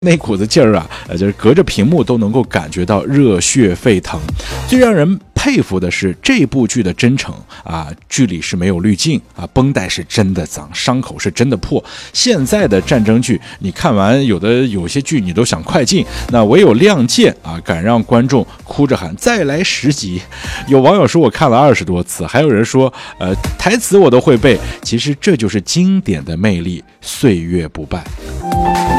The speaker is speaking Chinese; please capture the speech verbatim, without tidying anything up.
那股子劲儿啊，呃，就是隔着屏幕都能够感觉到热血沸腾。最让人佩服的是这部剧的真诚啊，剧里是没有滤镜啊，绷带是真的脏，伤口是真的破。现在的战争剧，你看完有的有些剧你都想快进，那唯有《亮剑》啊，敢让观众哭着喊再来十集。有网友说我看了二十多次，还有人说，呃，台词我都会背。其实这就是经典的魅力，岁月不败。